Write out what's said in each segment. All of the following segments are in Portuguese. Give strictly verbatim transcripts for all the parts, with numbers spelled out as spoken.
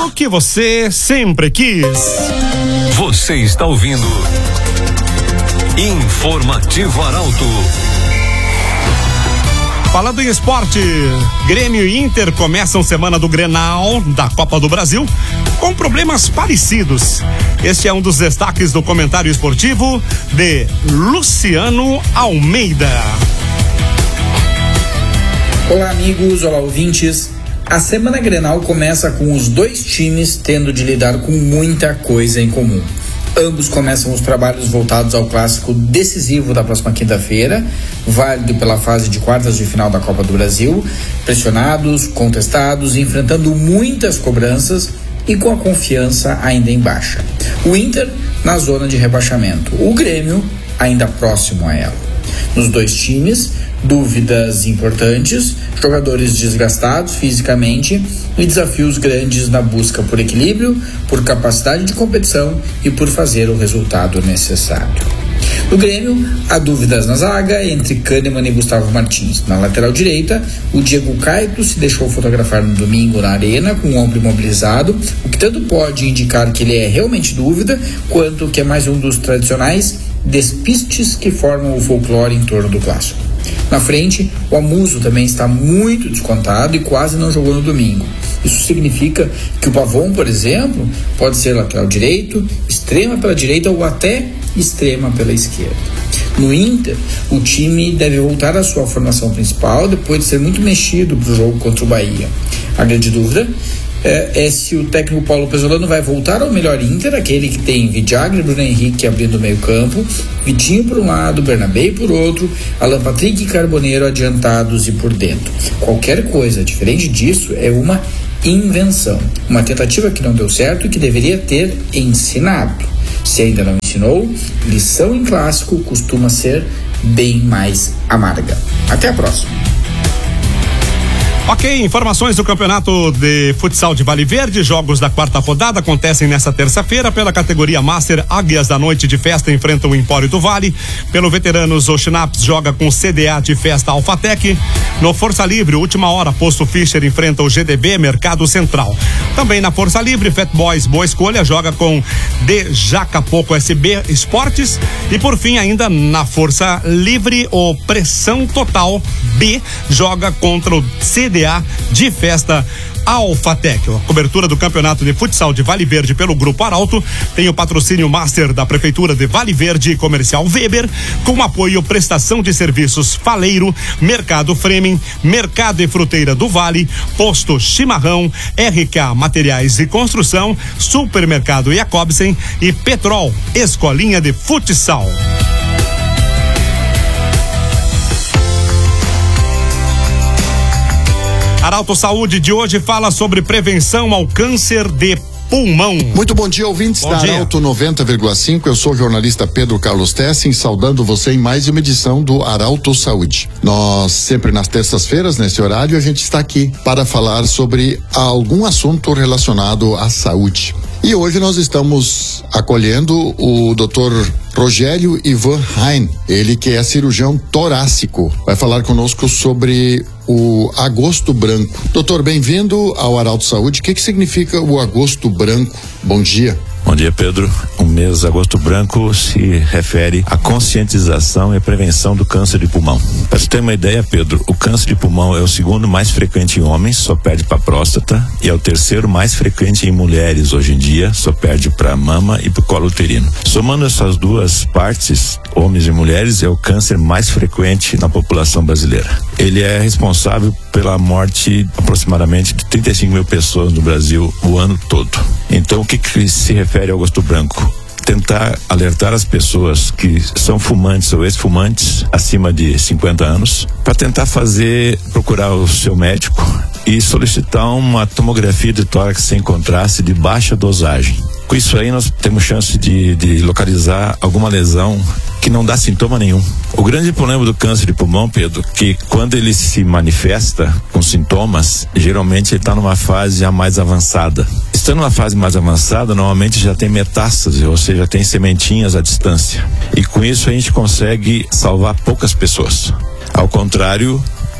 O que você sempre quis. Você está ouvindo Informativo Arauto. Falando em esporte, Grêmio e Inter começam semana do Grenal da Copa do Brasil com problemas parecidos. Este é um dos destaques do comentário esportivo de Luciano Almeida. Olá amigos, olá ouvintes. A semana Grenal começa com os dois times tendo de lidar com muita coisa em comum. Ambos começam os trabalhos voltados ao clássico decisivo da próxima quinta-feira, válido pela fase de quartas de final da Copa do Brasil, pressionados, contestados, enfrentando muitas cobranças e com a confiança ainda em baixa. O Inter na zona de rebaixamento, o Grêmio ainda próximo a ela. Nos dois times, dúvidas importantes, jogadores desgastados fisicamente e desafios grandes na busca por equilíbrio, por capacidade de competição e por fazer o resultado necessário. No Grêmio, há dúvidas na zaga entre Kahneman e Gustavo Martins. Na lateral direita, o Diego Caetto se deixou fotografar no domingo na arena com o ombro imobilizado, o que tanto pode indicar que ele é realmente dúvida, quanto que é mais um dos tradicionais despistes que formam o folclore em torno do clássico. Na frente, o Amuso também está muito descontado e quase não jogou no domingo. Isso significa que o Pavon, por exemplo, pode ser lateral direito, extrema pela direita ou até extrema pela esquerda. No Inter, o time deve voltar à sua formação principal depois de ser muito mexido para o jogo contra o Bahia. A grande dúvida É, é se o técnico Paulo Pesolano vai voltar ao melhor Inter, aquele que tem Vidiagra e Bruno Henrique abrindo o meio campo, Vitinho por um lado, Bernabé por outro, Alan Patrick e Carboneiro adiantados e por dentro. Qualquer coisa diferente disso é uma invenção, uma tentativa que não deu certo e que deveria ter ensinado. Se ainda não ensinou, lição em clássico costuma ser bem mais amarga. Até a próxima. Ok, informações do campeonato de futsal de Vale Verde. Jogos da quarta rodada acontecem nesta terça-feira pela categoria Master. Águias da Noite de Festa enfrentam o Empório do Vale. Pelo veteranos, o Schnaps joga com o C D A de Festa Alfatec. No Força Livre, última hora, Posto Fischer enfrenta o G D B Mercado Central. Também na Força Livre, Fat Boys Boa Escolha joga com de Jacapoco S B Esportes. E por fim, ainda na Força Livre, o Pressão Total B joga contra o C D A de Festa Alfatec. A cobertura do campeonato de futsal de Vale Verde pelo Grupo Arauto tem o patrocínio Master da Prefeitura de Vale Verde e Comercial Weber, com apoio prestação de serviços Faleiro, Mercado Fremen, Mercado e Fruteira do Vale, Posto Chimarrão, R K Materiais e Construção, Supermercado Jacobsen e Petrol, Escolinha de Futsal. Arauto Saúde de hoje fala sobre prevenção ao câncer de pulmão. Muito bom dia, ouvintes bom da dia. Arauto noventa vírgula cinco. Eu sou o jornalista Pedro Carlos Tessin, saudando você em mais uma edição do Arauto Saúde. Nós, sempre nas terças-feiras, nesse horário, a gente está aqui para falar sobre algum assunto relacionado à saúde. E hoje nós estamos acolhendo o doutor Rogério Ivan Hein, ele que é cirurgião torácico. Vai falar conosco sobre o agosto branco. Doutor, bem-vindo ao Arauto Saúde. O que que significa o agosto branco? Bom dia. Bom dia, Pedro. O mês Agosto Branco se refere à conscientização e à prevenção do câncer de pulmão. Para você ter uma ideia, Pedro, o câncer de pulmão é o segundo mais frequente em homens, só perde para a próstata, e é o terceiro mais frequente em mulheres hoje em dia, só perde para a mama e para o colo uterino. Somando essas duas partes, homens e mulheres, é o câncer mais frequente na população brasileira. Ele é responsável pela morte aproximadamente de trinta e cinco mil pessoas no Brasil o ano todo. Então, o que, que se refere ao agosto branco? Tentar alertar as pessoas que são fumantes ou ex-fumantes acima de cinquenta anos para tentar fazer, procurar o seu médico e solicitar uma tomografia de tórax sem contraste de baixa dosagem. Com isso aí nós temos chance de, de localizar alguma lesão que não dá sintoma nenhum. O grande problema do câncer de pulmão, Pedro, que quando ele se manifesta com sintomas, geralmente ele está numa fase já mais avançada. Estando numa fase mais avançada, normalmente já tem metástase, ou seja, tem sementinhas à distância. E com isso a gente consegue salvar poucas pessoas. Ao contrário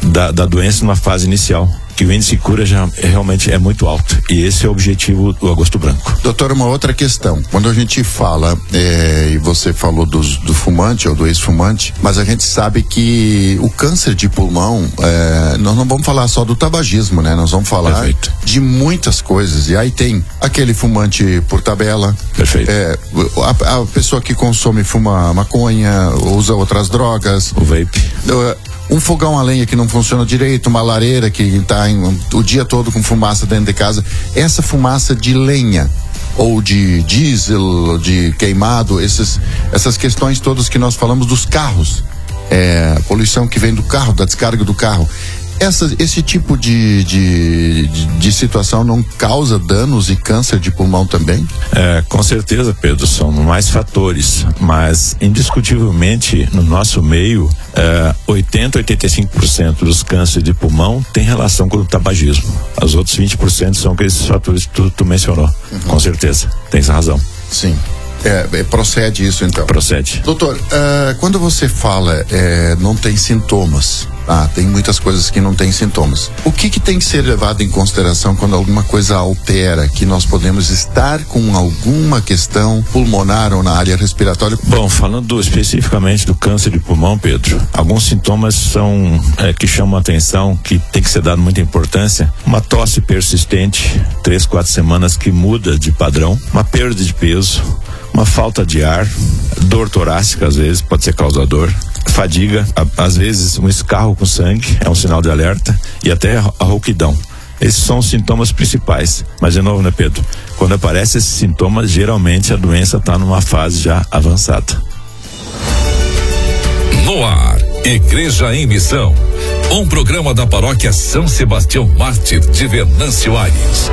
da, da doença numa fase inicial, que o índice de cura já é, realmente é muito alto, e esse é o objetivo do Agosto Branco. Doutor, uma outra questão, quando a gente fala, é, e você falou do, do fumante ou do ex-fumante, mas a gente sabe que o câncer de pulmão, é, nós não vamos falar só do tabagismo, né? Nós vamos falar Perfeito. de muitas coisas, e aí tem aquele fumante por tabela. Perfeito. É, a, a pessoa que consome, fuma maconha, usa outras drogas. O vape. Um fogão a lenha que não funciona direito, uma lareira que está o dia todo com fumaça dentro de casa. Essa fumaça de lenha ou de diesel, ou de queimado, esses, essas questões todas que nós falamos dos carros, é, a poluição que vem do carro, da descarga do carro. Essa, esse tipo de, de, de, de situação não causa danos e câncer de pulmão também? É, com certeza, Pedro, são mais fatores, mas indiscutivelmente no nosso meio, é, oitenta, oitenta e cinco por cento dos cânceres de pulmão tem relação com o tabagismo. Os outros vinte por cento são aqueles fatores que tu, tu mencionou. Uhum. Com certeza, tens razão. Sim. É, procede isso então? Procede. Doutor, uh, quando você fala é, não tem sintomas, ah, tem muitas coisas que não tem sintomas. O que que tem que ser levado em consideração quando alguma coisa altera, que nós podemos estar com alguma questão pulmonar ou na área respiratória? Bom, falando especificamente do câncer de pulmão, Pedro, alguns sintomas são é, que chamam a atenção, que tem que ser dado muita importância. Uma tosse persistente, três, quatro semanas que muda de padrão, uma perda de peso, uma falta de ar, dor torácica às vezes pode ser causador, fadiga, a, às vezes um escarro com sangue é um sinal de alerta, e até a rouquidão. Esses são os sintomas principais, mas de novo, né, Pedro, quando aparecem esses sintomas, geralmente a doença está numa fase já avançada. No ar, Igreja em Missão, um programa da paróquia São Sebastião Mártir de Venâncio Aires.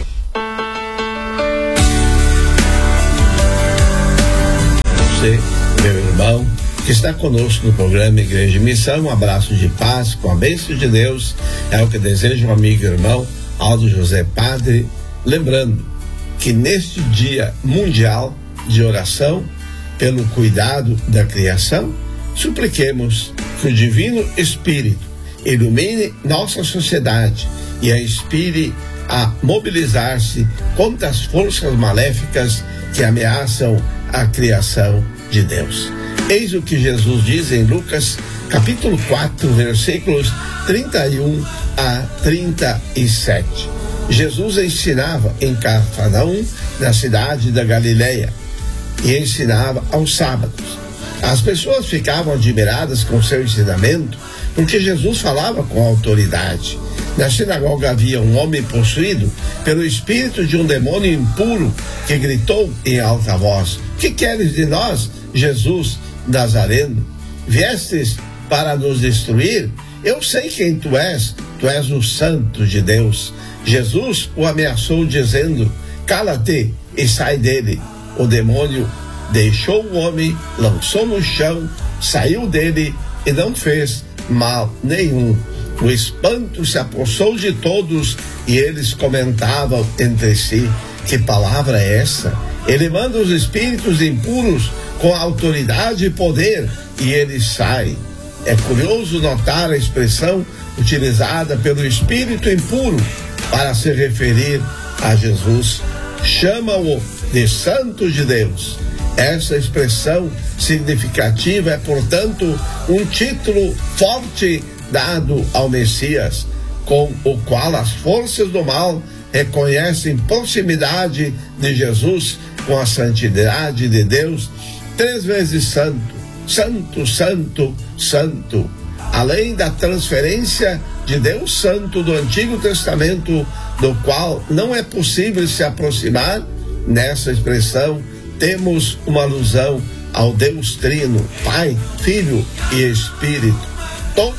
Você, meu irmão, que está conosco no programa Igreja em Missão, um abraço de paz, com a bênção de Deus, é o que deseja o amigo e irmão Aldo José Padre, lembrando que neste dia mundial de oração pelo cuidado da criação, supliquemos que o Divino Espírito ilumine nossa sociedade e a inspire a mobilizar-se contra as forças maléficas que ameaçam a criação de Deus. Eis o que Jesus diz em Lucas capítulo quatro, versículos trinta e um a trinta e sete. Jesus ensinava em Cafarnaum, na cidade da Galileia, e ensinava aos sábados. As pessoas ficavam admiradas com seu ensinamento, porque Jesus falava com autoridade. Na sinagoga havia um homem possuído pelo espírito de um demônio impuro, que gritou em alta voz: "Que queres de nós, Jesus Nazareno? Viestes para nos destruir? Eu sei quem tu és, tu és o Santo de Deus." Jesus o ameaçou dizendo: "Cala-te e sai dele." O demônio deixou o homem, lançou no chão, saiu dele e não fez mal nenhum. O espanto se apossou de todos e eles comentavam entre si: "Que palavra é essa? Ele manda os espíritos impuros com autoridade e poder e ele sai." É curioso notar a expressão utilizada pelo espírito impuro para se referir a Jesus. Chama-o de Santo de Deus. Essa expressão significativa é, portanto, um título forte dado ao Messias, com o qual as forças do mal reconhecem proximidade de Jesus com a santidade de Deus, três vezes santo, santo, santo, santo. Além da transferência de Deus Santo do Antigo Testamento, do qual não é possível se aproximar, nessa expressão temos uma alusão ao Deus Trino, Pai, Filho e Espírito. Tom.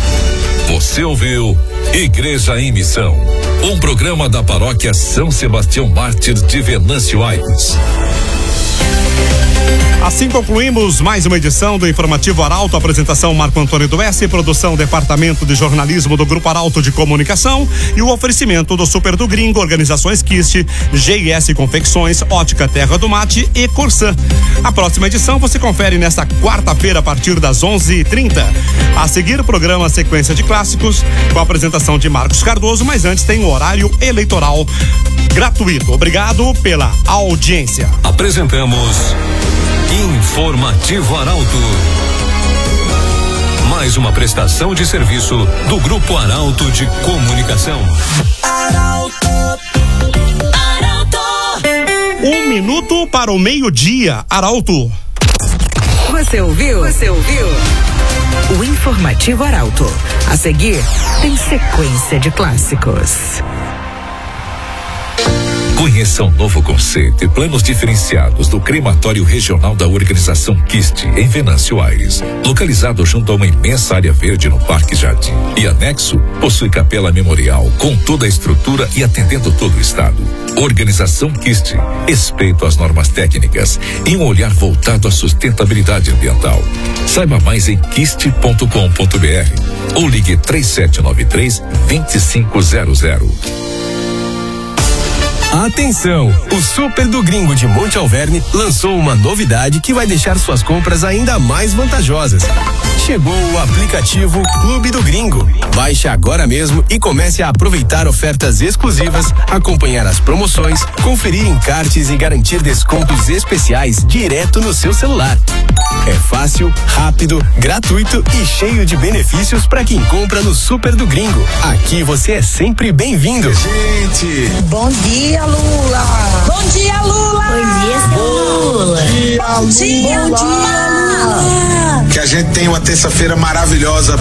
Você ouviu Igreja em Missão, um programa da paróquia São Sebastião Mártir de Venâncio Aires. Assim concluímos mais uma edição do Informativo Arauto, apresentação Marco Antônio do S, produção Departamento de Jornalismo do Grupo Arauto de Comunicação e o oferecimento do Super do Gringo, Organizações Kist, G S Confecções, Ótica Terra do Mate e Corsã. A próxima edição você confere nesta quarta-feira a partir das onze e trinta. A seguir o programa Sequência de Clássicos com a apresentação de Marcos Cardoso, mas antes tem o horário eleitoral gratuito. Obrigado pela audiência. Apresentamos Informativo Arauto. Mais uma prestação de serviço do Grupo Arauto de Comunicação. Arauto. Arauto. Um minuto para o meio-dia, Arauto. Você ouviu? Você ouviu? O Informativo Arauto. A seguir, tem sequência de clássicos. Conheça um novo conceito e planos diferenciados do crematório regional da organização Kist, em Venâncio Aires. Localizado junto a uma imensa área verde no Parque Jardim. E anexo, possui capela memorial, com toda a estrutura e atendendo todo o estado. Organização Kist, respeito às normas técnicas e um olhar voltado à sustentabilidade ambiental. Saiba mais em kist ponto com ponto br ou ligue três sete nove três, dois cinco zero zero. Atenção! O Super do Gringo de Monte Alverne lançou uma novidade que vai deixar suas compras ainda mais vantajosas. Chegou o aplicativo Clube do Gringo. Baixe agora mesmo e comece a aproveitar ofertas exclusivas, acompanhar as promoções, conferir encartes e garantir descontos especiais direto no seu celular. É fácil, rápido, gratuito e cheio de benefícios para quem compra no Super do Gringo. Aqui você é sempre bem-vindo. Gente! Bom dia, Lula! Bom dia, Lula! Bom dia, seu Lula! Bom dia, Lula! Bom dia, Lula! Que a gente tenha uma terça-feira maravilhosa.